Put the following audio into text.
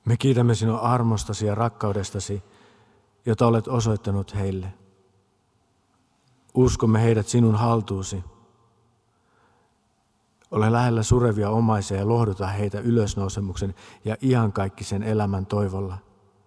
Me kiitämme sinua armostasi ja rakkaudestasi, jota olet osoittanut heille. Uskomme heidät sinun haltuusi. Ole lähellä surevia omaisia ja lohduta heitä ylösnousemuksen ja iankaikkisen elämän toivolla.